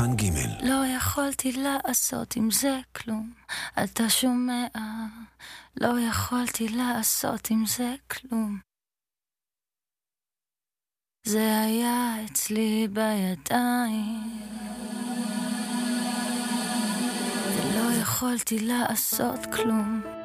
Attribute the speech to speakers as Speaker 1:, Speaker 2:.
Speaker 1: סימן ג'.
Speaker 2: לא יכולתי לעשות עם זה כלום, אתה שומע? לא יכולתי לעשות עם זה כלום. זה היה אצלי בידיים, ולא יכולתי לעשות כלום.